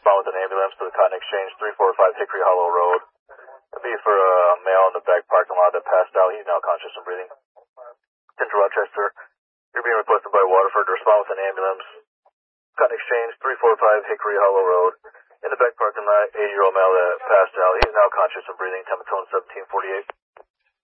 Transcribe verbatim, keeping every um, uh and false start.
respond with an ambulance to the Cotton Exchange, three forty-five Hickory Hollow Road. It'll be for a male in the back parking lot that passed out. He's now conscious and breathing. Central Rochester, you're being requested by Waterford to respond with an ambulance. Cotton Exchange, three forty-five Hickory Hollow Road. In the back parking lot, eighty-year-old male that passed out. He's now conscious and breathing. Temperature seventeen forty-eight.